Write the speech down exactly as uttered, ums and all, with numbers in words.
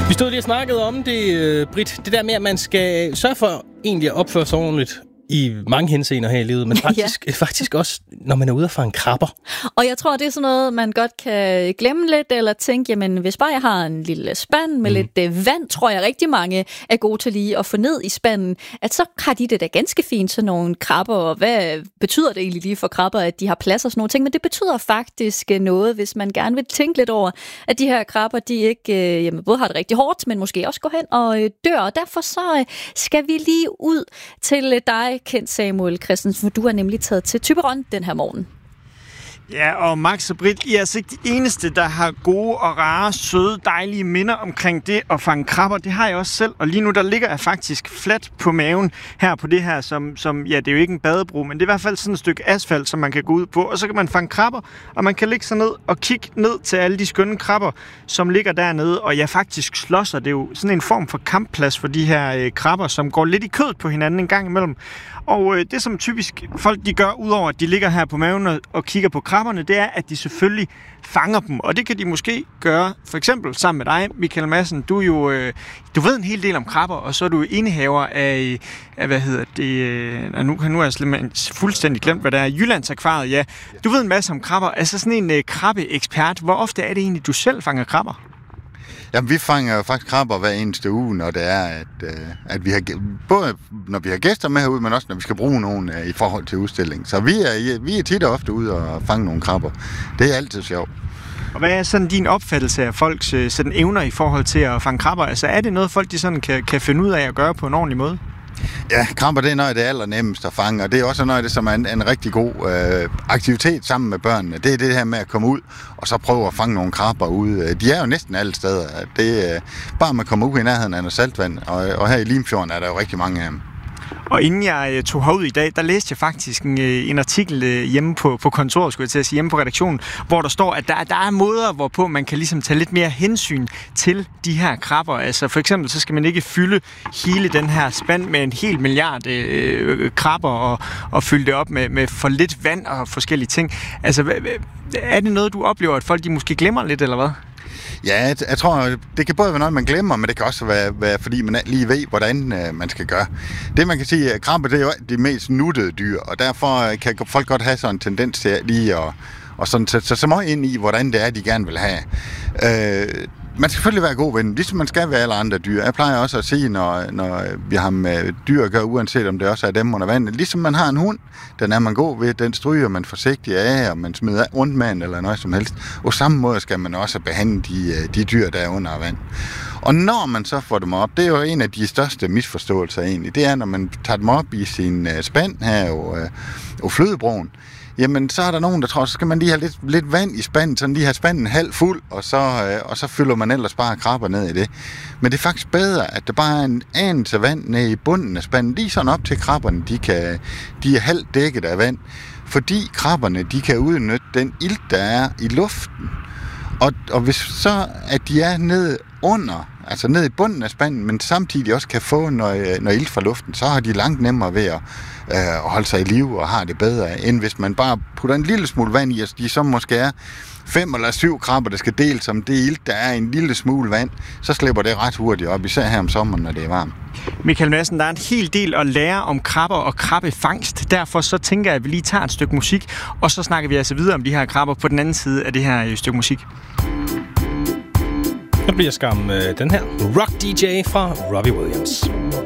Vi stod lige og snakkede om det, Britt. Det der med, at man skal sørge for egentlig at opføre sig ordentligt i mange henseender her i livet, men faktisk, ja. faktisk også, når man er ude og fange krabber. Og jeg tror, det er sådan noget, man godt kan glemme lidt, eller tænke, jamen hvis bare jeg har en lille spand med mm. lidt øh, vand, tror jeg rigtig mange er gode til lige at få ned i spanden, at så har de det da ganske fint, sådan nogle krabber, og hvad betyder det egentlig lige for krabber, at de har plads og sådan nogle ting, men det betyder faktisk noget, hvis man gerne vil tænke lidt over, at de her krabber, de ikke øh, jamen, både har det rigtig hårdt, men måske også går hen og øh, dør, og derfor så øh, skal vi lige ud til øh, dig, Kent Samuel Christensen, for du er nemlig taget til Thyborøn den her morgen. Ja, og Max og Britt, I er altså ikke de eneste, der har gode og rare, søde, dejlige minder omkring det at fange krabber. Det har jeg også selv, og lige nu der ligger jeg faktisk fladt på maven her på det her, som, som ja, det er jo ikke en badebro, men det er i hvert fald sådan et stykke asfalt, som man kan gå ud på, og så kan man fange krabber, og man kan ligge sig ned og kigge ned til alle de skønne krabber, som ligger dernede, og ja, faktisk slåsser. Det er jo sådan en form for kampplads for de her øh, krabber, som går lidt i kødet på hinanden en gang imellem. Og øh, det, som typisk folk de gør, udover at de ligger her på maven og, og kigger på krabberne, det er, at de selvfølgelig fanger dem. Og det kan de måske gøre, for eksempel sammen med dig, Michael Madsen. Du er jo, øh, du ved en hel del om krabber, og så er du indehaver af, af hvad hedder det, øh, nu, nu har jeg fuldstændig glemt, hvad det er, Jyllandsakvariet, ja. Du ved en masse om krabber. Altså sådan en øh, krabbeekspert. Hvor ofte er det egentlig, du selv fanger krabber? Jamen, vi fanger faktisk krabber hver eneste uge, når det er, at, øh, at vi har, både når vi har gæster med herude, men også når vi skal bruge nogen øh, i forhold til udstillingen. Så vi er, vi er tit og ofte ude og fange nogle krabber. Det er altid sjovt. Og hvad er sådan din opfattelse af folks øh, sådan evner i forhold til at fange krabber? Altså er det noget, folk de sådan kan, kan finde ud af at gøre på en ordentlig måde? Ja, krabber det er noget af det allernemmeste at fange, og det er også noget af det, som er en, en rigtig god øh, aktivitet sammen med børnene. Det er det her med at komme ud og så prøve at fange nogle krabber ude. De er jo næsten alle steder. Det er bare med at komme ud i nærheden af noget saltvand, og, og her i Limfjorden er der jo rigtig mange af dem. Og inden jeg tog herud i dag, der læste jeg faktisk en, en artikel hjemme på, på kontoret, skulle jeg til at sige, hjemme på redaktionen, hvor der står, at der, der er måder, hvorpå man kan ligesom tage lidt mere hensyn til de her krabber. Altså for eksempel, så skal man ikke fylde hele den her spand med en hel milliard øh, krabber og, og fylde det op med, med for lidt vand og forskellige ting. Altså er det noget, du oplever, at folk de måske glemmer lidt, eller hvad? Ja, jeg, jeg tror, det kan både være noget, man glemmer, men det kan også være, være fordi man lige ved, hvordan øh, man skal gøre. Det, man kan sige, at krabber, det er jo de mest nuttede dyr, og derfor kan folk godt have sådan en tendens til lige at og sådan, så, så, så meget ind i, hvordan det er, de gerne vil have. Øh, man skal selvfølgelig være god ven, ligesom man skal være alle andre dyr. Jeg plejer også at sige, når, når vi har med dyr at gøre, uanset om det også er dem under vandet, ligesom man har en hund, den er man god ved, den stryger man forsigtigt af, og man smider rundt med eller noget som helst. Og samme måde skal man også behandle de, de dyr, der er under vand. Og når man så får dem op, det er jo en af de største misforståelser egentlig, det er, når man tager dem op i sin spand her og, og flødebroen, jamen så er der nogen, der tror, så skal man lige have lidt, lidt vand i spanden, så lige have spanden halv fuld, og så, øh, og så fylder man ellers bare krabber ned i det. Men det er faktisk bedre, at der bare er en anelse vand nede i bunden af spanden, lige sådan op til krabberne, de, kan, de er halvt dækket af vand, fordi krabberne, de kan udnytte den ilt, der er i luften. Og, og hvis så, at de er nede under, altså ned i bunden af spanden, men samtidig også kan få noget, noget ilt fra luften, så har de langt nemmere ved at, øh, at holde sig i live og har det bedre, end hvis man bare putter en lille smule vand i, og de så måske er fem eller syv krabber, der skal deles som det ilt, der er en lille smule vand, så slipper det ret hurtigt op, især her om sommeren, når det er varmt. Michael Madsen, der er en hel del at lære om krabber og krabbefangst. Derfor så tænker jeg, at vi lige tager et stykke musik, og så snakker vi altså videre om de her krabber på den anden side af det her stykke musik. Så bliver skam øh, den her Rock D J fra Robbie Williams.